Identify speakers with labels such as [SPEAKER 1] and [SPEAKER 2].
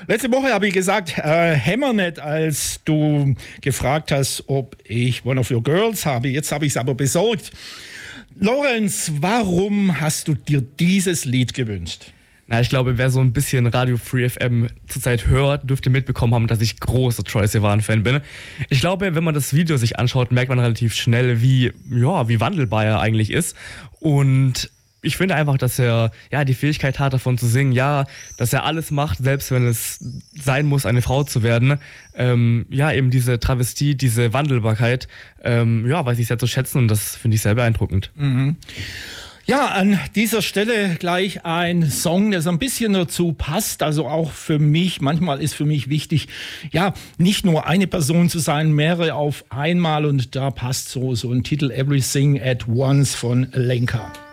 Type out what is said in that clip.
[SPEAKER 1] Letzte Woche habe ich gesagt, hämmer nicht, als du gefragt hast, ob ich One of Your Girls habe. Jetzt habe ich es aber besorgt. Lorenz, warum hast du dir dieses Lied gewünscht?
[SPEAKER 2] Na, ich glaube, wer so ein bisschen Radio Free FM zurzeit hört, dürfte mitbekommen haben, dass ich großer Troye Sivan-Fan bin. Ich glaube, wenn man das Video sich anschaut, merkt man relativ schnell, wie wandelbar er eigentlich ist. Und ich finde einfach, dass er die Fähigkeit hat, davon zu singen, dass er alles macht, selbst wenn es sein muss, eine Frau zu werden. Eben diese Travestie, diese Wandelbarkeit, weiß ich sehr zu schätzen und das finde ich sehr beeindruckend.
[SPEAKER 1] Mhm. Ja, an dieser Stelle gleich ein Song, der so ein bisschen dazu passt, also auch für mich, manchmal ist für mich wichtig, nicht nur eine Person zu sein, mehrere auf einmal und da passt so ein Titel Everything at Once von Lenka.